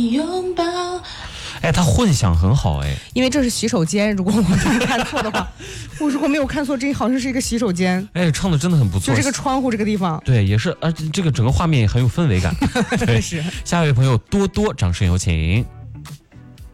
拥抱。 哎，他混响很好哎， 因为这是洗手间，如果我没有看错的话，我如果没有看错，这好像是一个洗手间。 哎，唱的真的很不错， 就这个窗户这个地方， 对，也是，而且这个整个画面也很有氛围感。对， 是。 下一位朋友多多，掌声有请。